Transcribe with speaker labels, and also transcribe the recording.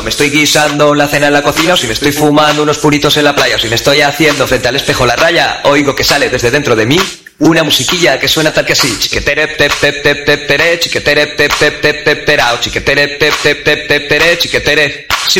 Speaker 1: cuando me estoy guisando la cena en la cocina, o si me estoy fumando unos puritos en la playa, o si me estoy haciendo frente al espejo la raya, oigo que sale desde dentro de mí una musiquilla que suena tal que así: chiquetere tep tep tep tep tere, chiquetere tep tep tep tep terao, chiquetere tep tep tep tep tere, chiquetere. Si